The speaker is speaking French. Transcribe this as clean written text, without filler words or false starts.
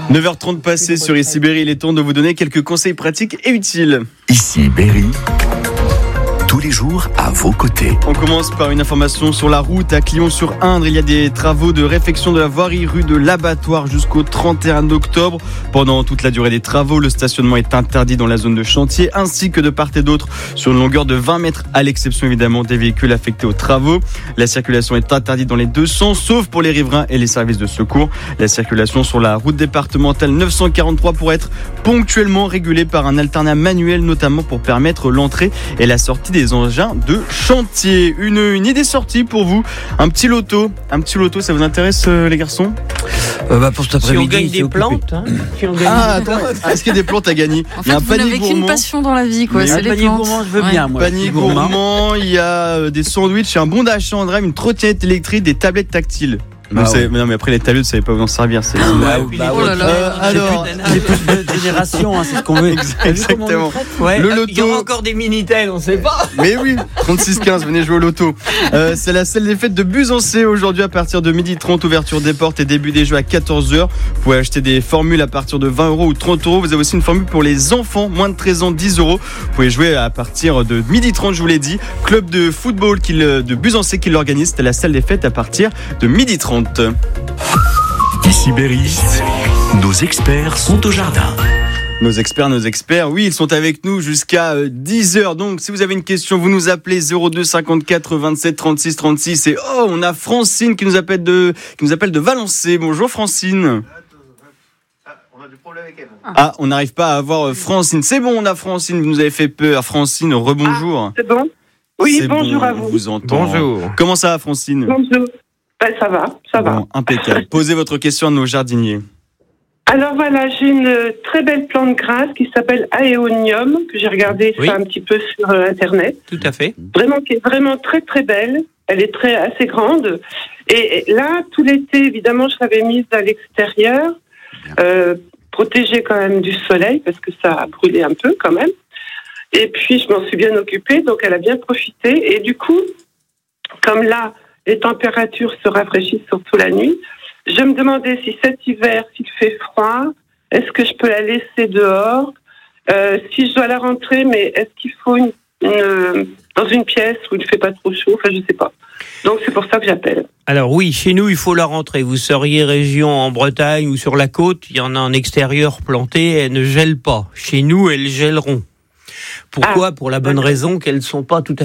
9h30 passées sur Ici Berry, il est temps de vous donner quelques conseils pratiques et utiles. Ici Berry, tous les jours à vos côtés. On commence par une information sur la route à Clion-sur-Indre. Il y a des travaux de réfection de la voirie rue de l'Abattoir jusqu'au 31 octobre. Pendant toute la durée des travaux, le stationnement est interdit dans la zone de chantier ainsi que de part et d'autre sur une longueur de 20 mètres à l'exception évidemment des véhicules affectés aux travaux. La circulation est interdite dans les deux sens sauf pour les riverains et les services de secours. La circulation sur la route départementale 943 pourrait être ponctuellement régulée par un alternat manuel notamment pour permettre l'entrée et la sortie des engins de chantier. Une idée sortie pour vous, un petit loto, ça vous intéresse les garçons? Pour cet après-midi, si on gagne des plantes, est-ce qu'il y a des plantes à gagner? En fait, vous n'avez qu'une passion dans la vie, quoi. C'est les panier plantes. gourmand, je veux bien, moi. Panier gourmand, il y a des sandwichs, un bon d'achat en drive, une trottinette électrique, des tablettes tactiles. Non mais après les tablettes, vous savez pas où en servir. C'est Oh là là. alors, j'ai plus de génération, c'est ce qu'on veut. exactement. le loto. Il y aura encore des Minitel, on sait pas. Mais oui, 36-15, venez jouer au loto. C'est la salle des fêtes de Buzancé aujourd'hui à partir de 12h30, ouverture des portes et début des jeux à 14h. Vous pouvez acheter des formules à partir de 20€ ou 30€. Vous avez aussi une formule pour les enfants, moins de 13 ans, 10€. Vous pouvez jouer à partir de 12h30, je vous l'ai dit. Club de football de Buzancé qui l'organise. C'est la salle des fêtes à partir de 12h30. Ici Berry, nos experts sont au jardin. Nos experts, oui, ils sont avec nous jusqu'à 10h. Donc, si vous avez une question, vous nous appelez 02 54 27 36 36. Et on a Francine qui nous appelle de Valençay. Bonjour Francine. On a du problème avec elle. On n'arrive pas à avoir Francine. C'est bon, on a Francine. Vous nous avez fait peur. Francine, rebonjour. C'est bon? Oui, c'est bonjour bon, à vous. On vous entend. Bonjour. Comment ça va, Francine? Bonjour. Ça va. Bon, impeccable. Posez votre question à nos jardiniers. Alors voilà, j'ai une très belle plante grasse qui s'appelle Aeonium, que j'ai regardé ça un petit peu sur Internet. Tout à fait. Vraiment, qui est vraiment très très belle. Elle est assez grande. Et là, tout l'été, évidemment, je l'avais mise à l'extérieur, protégée quand même du soleil, parce que ça a brûlé un peu quand même. Et puis, je m'en suis bien occupée, donc elle a bien profité. Et du coup, comme là, les températures se rafraîchissent surtout la nuit. Je me demandais si cet hiver, s'il fait froid, est-ce que je peux la laisser dehors? Si je dois la rentrer, mais est-ce qu'il faut dans une pièce où il ne fait pas trop chaud? Enfin, je ne sais pas. Donc, c'est pour ça que j'appelle. Alors oui, chez nous, il faut la rentrer. Vous seriez région en Bretagne ou sur la côte, il y en a en extérieur planté, elles ne gèlent pas. Chez nous, elles gèleront. Pourquoi? Pour la bonne raison qu'elles ne sont pas tout à